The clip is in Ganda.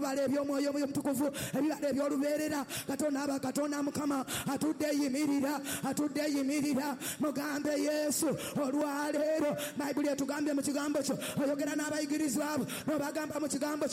ebibala eby'omwoyo omutukuvu, ebibala eby'olubeerera. Katonda Mukama atudde yimirira mugambe Yesu olwaleero. Bayibuli etugambye mu kigambo kyo, oyogera n'abayigirizwa abo n'obagamba mu kigambo